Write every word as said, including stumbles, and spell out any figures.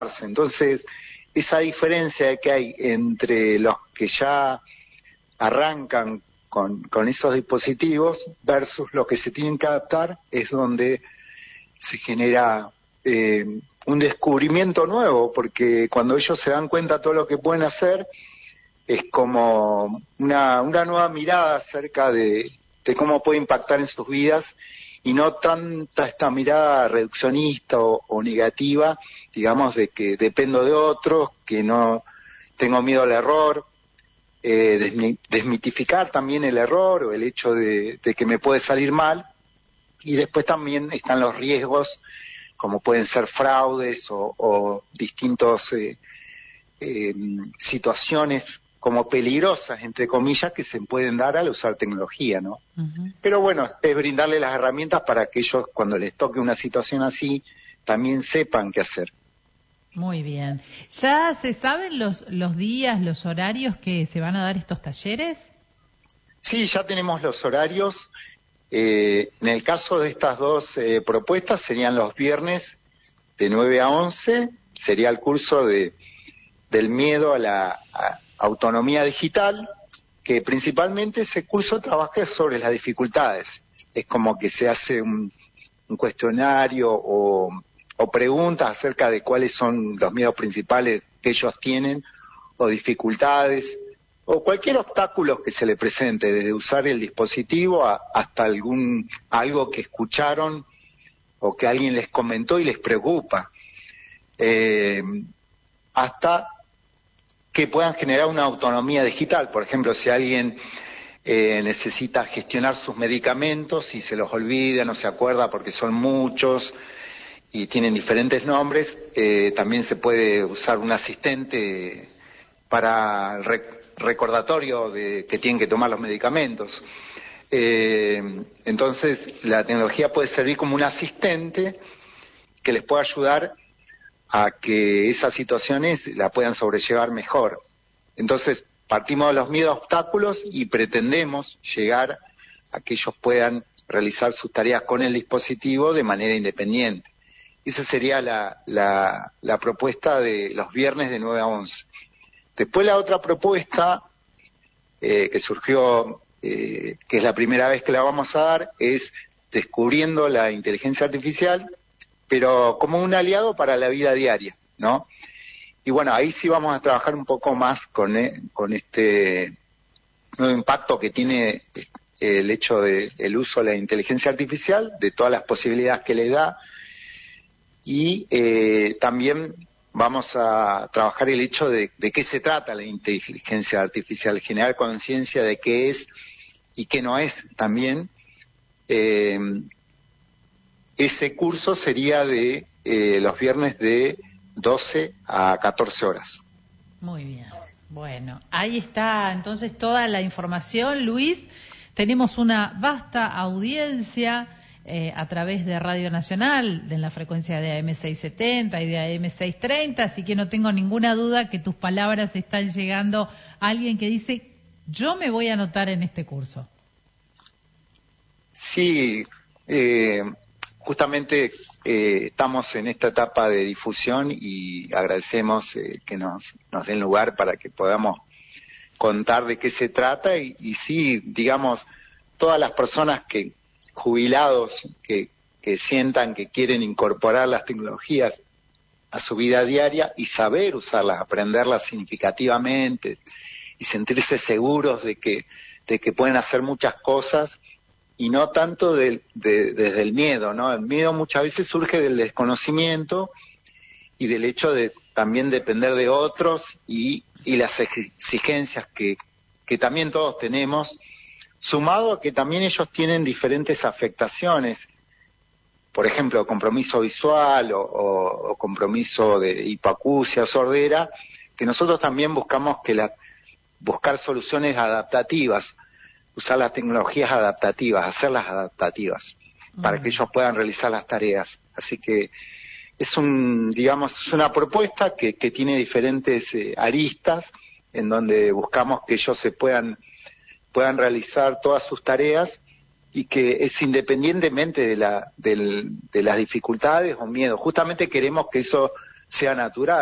Entonces, esa diferencia que hay entre los que ya arrancan con, con esos dispositivos versus los que se tienen que adaptar es donde se genera eh, un descubrimiento nuevo, porque cuando ellos se dan cuenta de todo lo que pueden hacer, es como una, una nueva mirada acerca de, de cómo puede impactar en sus vidas, y no tanta esta mirada reduccionista o, o negativa, digamos, de que dependo de otros, que no tengo miedo al error, eh, desmi- desmitificar también el error o el hecho de, de que me puede salir mal, y después también están los riesgos, como pueden ser fraudes o, o distintos eh, eh, situaciones como peligrosas, entre comillas, que se pueden dar al usar tecnología, ¿no? Uh-huh. Pero bueno, es brindarle las herramientas para que ellos, cuando les toque una situación así, también sepan qué hacer. Muy bien. ¿Ya se saben los, los días, los horarios que se van a dar estos talleres? Sí, ya tenemos los horarios. Eh, en el caso de estas dos eh, propuestas, serían los viernes de nueve a once, sería el curso de del miedo a la a autonomía digital, que principalmente ese curso trabaja sobre las dificultades. Es como que se hace un, un cuestionario o, o preguntas acerca de cuáles son los miedos principales que ellos tienen, o dificultades, o cualquier obstáculo que se le presente, desde usar el dispositivo a, hasta algún algo que escucharon o que alguien les comentó y les preocupa, eh, hasta que puedan generar una autonomía digital. Por ejemplo, si alguien eh, necesita gestionar sus medicamentos y se los olvida, no se acuerda porque son muchos y tienen diferentes nombres, eh, también se puede usar un asistente para el rec- recordatorio de que tienen que tomar los medicamentos. Eh, entonces, la tecnología puede servir como un asistente que les pueda ayudar a que esas situaciones la puedan sobrellevar mejor. Entonces, partimos de los miedos a obstáculos y pretendemos llegar a que ellos puedan realizar sus tareas con el dispositivo de manera independiente. Esa sería la, la, la propuesta de los viernes de nueve a once. Después la otra propuesta eh, que surgió, eh, que es la primera vez que la vamos a dar, es descubriendo la inteligencia artificial, pero como un aliado para la vida diaria, ¿no? Y bueno, ahí sí vamos a trabajar un poco más con, eh, con este nuevo impacto que tiene el hecho del de uso de la inteligencia artificial, de todas las posibilidades que le da, y eh, también vamos a trabajar el hecho de, de qué se trata la inteligencia artificial, generar conciencia de qué es y qué no es también. Eh, Ese curso sería de eh, los viernes de doce a catorce horas. Muy bien. Bueno, ahí está entonces toda la información, Luis. Tenemos una vasta audiencia eh, a través de Radio Nacional, de la frecuencia de A M seiscientos setenta y de A M seiscientos treinta, así que no tengo ninguna duda que tus palabras están llegando a alguien que dice, yo me voy a anotar en este curso. Sí, eh, justamente eh, estamos en esta etapa de difusión y agradecemos eh, que nos, nos den lugar para que podamos contar de qué se trata y, y sí, digamos, todas las personas que, jubilados, que, que sientan que quieren incorporar las tecnologías a su vida diaria y saber usarlas, aprenderlas significativamente y sentirse seguros de que, de que pueden hacer muchas cosas, y no tanto de, de, desde el miedo, ¿no? El miedo muchas veces surge del desconocimiento y del hecho de también depender de otros y, y las exigencias que, que también todos tenemos, sumado a que también ellos tienen diferentes afectaciones, por ejemplo, compromiso visual o, o, o compromiso de hipoacusia o sordera, que nosotros también buscamos que la, buscar soluciones adaptativas, usar las tecnologías adaptativas, hacerlas adaptativas, mm. para que ellos puedan realizar las tareas. Así que es un, digamos, es una propuesta que, que tiene diferentes eh, aristas, en donde buscamos que ellos se puedan, puedan realizar todas sus tareas y que es independientemente de la, del, de las dificultades o miedos. Justamente queremos que eso sea natural.